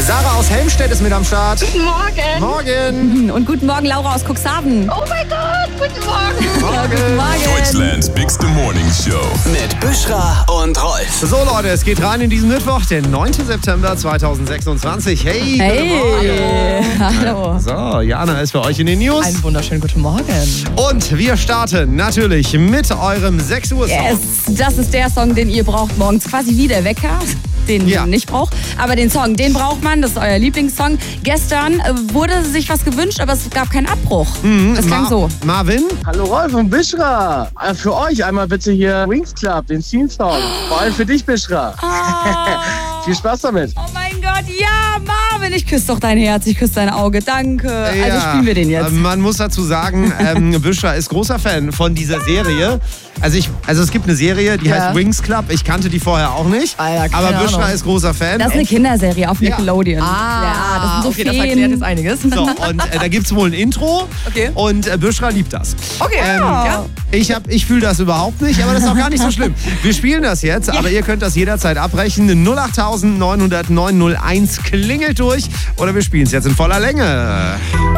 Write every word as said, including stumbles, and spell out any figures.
Sarah aus Helmstedt ist mit am Start. Guten Morgen. Morgen. Und guten Morgen, Laura aus Cuxhaven. Oh mein Gott, guten Morgen. Morgen. Morgen. Deutschlands Big Morning Show. Mit Büschra und Rolf. So Leute, es geht rein in diesen Mittwoch, den neunten September zweitausendsechsundzwanzig. Hey, Hey. Hallo. so, Jana ist für euch in den News. Einen wunderschönen guten Morgen. Und wir starten natürlich mit eurem sechs Uhr Song. Yes, das ist der Song, den ihr braucht morgens. Quasi wie der Wecker, den Ja. ihr nicht braucht. Aber den Song, den braucht man. Das ist euer Lieblingssong. Gestern äh, wurde sich was gewünscht, aber es gab keinen Abbruch. Das klang Ma- so. Marvin? Hallo Rolf und Bischra. Äh, Für euch einmal bitte hier Wings Club, den Scene-Song. Vor allem für dich, Bischra. Oh. Viel Spaß damit. Oh mein Gott, ja, Marvin, ich küsse doch dein Herz, ich küsse dein Auge, danke. Also spielen wir den jetzt. äh, Man muss dazu sagen, ähm, Büschra ist großer Fan von dieser Serie. Also, ich, also es gibt eine Serie, die Ja. heißt Wings Club. Ich kannte die vorher auch nicht. Ah ja, keine aber Büschra Ahnung. ist großer Fan. Das ist eine Kinderserie auf Nickelodeon. Ah, ja, das sind so okay, das Feen. erklärt jetzt einiges. So, und äh, da gibt es wohl ein Intro. Okay. Und äh, Büschra liebt das. Okay, Ähm, ja. Ich, hab- ich fühle das überhaupt nicht, aber das ist auch gar nicht so schlimm. Wir spielen das jetzt, aber ihr könnt das jederzeit abbrechen. null acht neun null null neun null eins klingelt durch oder wir spielen es jetzt in voller Länge.